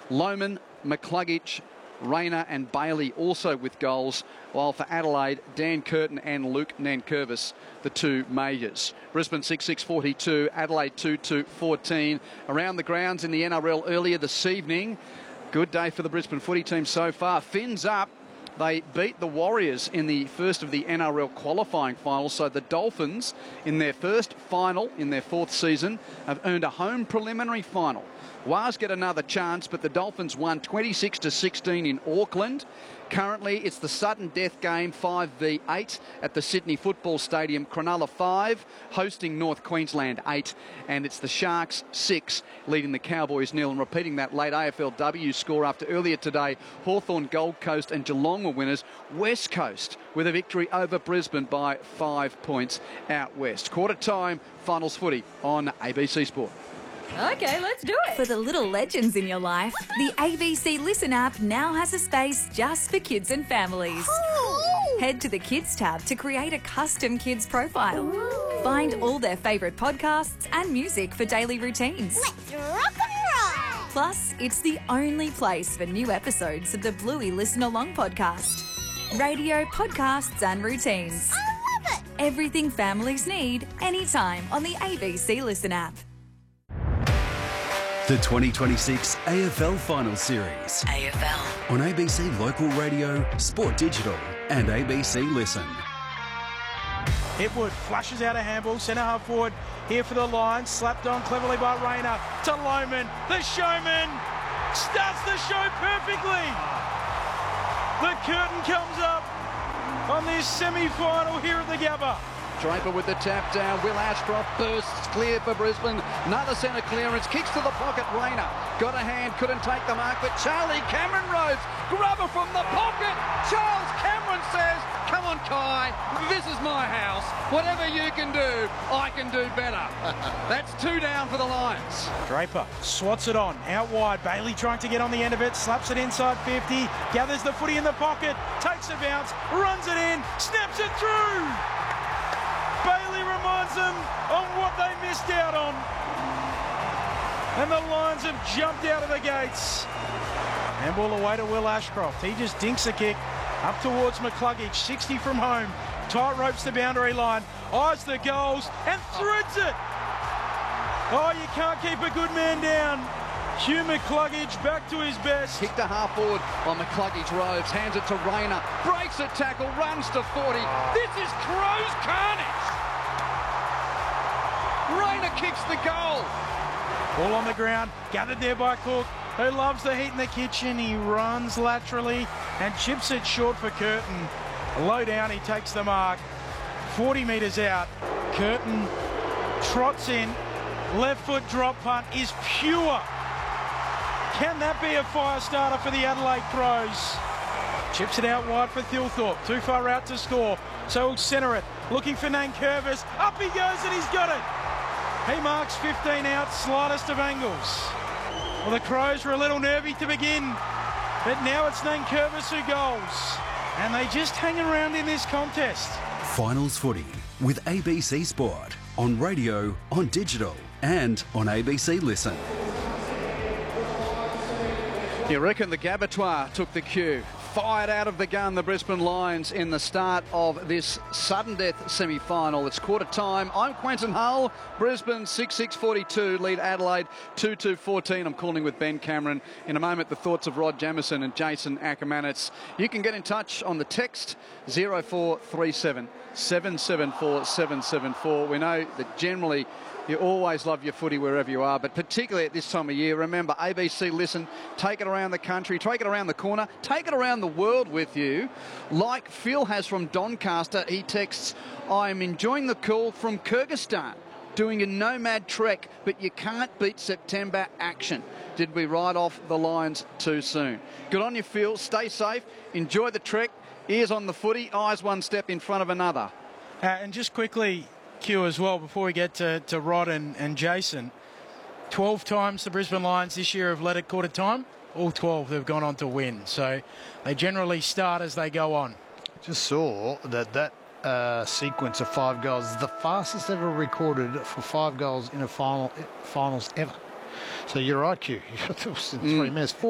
Lohmann, McCluggage, Rayner and Bailey also with goals, while for Adelaide, Dan Curtin and Luke Nankervis, the two majors. Brisbane 6-6-42, Adelaide 2-2-14. Around the grounds in the NRL earlier this evening. Good day for the Brisbane footy team so far. Fins up. They beat the Warriors in the first of the NRL qualifying finals. So the Dolphins, in their first final in their fourth season, have earned a home preliminary final. Wars get another chance, but the Dolphins won 26-16 in Auckland. Currently, it's the sudden death game, 5v8 at the Sydney Football Stadium. Cronulla 5, hosting North Queensland 8. And it's the Sharks 6, leading the Cowboys 0. And repeating that late AFLW score after earlier today, Hawthorn, Gold Coast and Geelong were winners. West Coast with a victory over Brisbane by 5 points out west. Quarter time, finals footy on ABC Sport. Okay, let's do it. For the little legends in your life, the ABC Listen app now has a space just for kids and families. Ooh. Head to the Kids tab to create a custom kids profile. Ooh. Find all their favourite podcasts and music for daily routines. Let's rock and roll. Plus, it's the only place for new episodes of the Bluey Listen Along podcast. Radio, podcasts and routines. I love it. Everything families need, anytime on the ABC Listen app. The 2026 AFL Finals Series. AFL. On ABC Local Radio, Sport Digital and ABC Listen. Hipwood flushes out a handball, centre half forward here for the Lions, slapped on cleverly by Rayner to Lohmann. The showman starts the show perfectly. The curtain comes up on this semi-final here at the Gabba. Draper with the tap down. Will Ashcroft bursts clear for Brisbane. Another centre clearance. Kicks to the pocket. Rayner got a hand. Couldn't take the mark. But Charlie Cameron Rhodes. Grubber from the pocket. Charles Cameron says, come on, Kai. This is my house. Whatever you can do, I can do better. That's 2 down for the Lions. Draper swats it on. Out wide. Bailey trying to get on the end of it. Slaps it inside 50. Gathers the footy in the pocket. Takes a bounce. Runs it in. Snaps it through. Bailey reminds them on what they missed out on. And the Lions have jumped out of the gates. Handball away to Will Ashcroft. He just dinks a kick up towards McCluggage. 60 from home. Tight ropes the boundary line. Eyes the goals and threads it. Oh, you can't keep a good man down. Hugh McCluggage back to his best. Kick to half forward on McCluggage Rhodes. Hands it to Rayner. Breaks a tackle. Runs to 40. This is Crows carnage. Rayner kicks the goal. Ball on the ground, gathered there by Cook, who loves the heat in the kitchen. He runs laterally and chips it short for Curtin. Low down, he takes the mark. 40 metres out. Curtin trots in. Left foot drop punt is pure. Can that be a fire starter for the Adelaide Crows? Chips it out wide for Thilthorpe. Too far out to score, so he'll centre it. Looking for Nankervis. Up he goes and he's got it. He marks 15 out, slightest of angles. Well, the Crows were a little nervy to begin, but now it's Nankervis who goes. And they just hang around in this contest. Finals footy with ABC Sport. On radio, on digital and on ABC Listen. You reckon the Gabatoir took the cue? Fired out of the gun, the Brisbane Lions, in the start of this sudden death semi-final. It's quarter time. I'm Quentin Hull. Brisbane 6-6-42, lead Adelaide 2-2-14. I'm calling with Ben Cameron. In a moment, the thoughts of Rod Jamieson and Jason Ackermanitz. You can get in touch on the text 0437 774 774. We know that generally you always love your footy wherever you are, but particularly at this time of year, remember, ABC Listen, take it around the country, take it around the corner, take it around the world with you. Like Phil has from Doncaster, he texts, I'm enjoying the call from Kyrgyzstan, doing a nomad trek, but you can't beat September action. Did we write off the Lions too soon? Good on you, Phil. Stay safe. Enjoy the trek. Ears on the footy, eyes one step in front of another. And just quickly, Q, as well, before we get to Rod and Jason, 12 times the Brisbane Lions this year have led at quarter time. All 12 they've gone on to win. So they generally start as they go on. Just saw that sequence of 5 goals is the fastest ever recorded for 5 goals in a finals ever. So you're right, Q. It was in 3 minutes.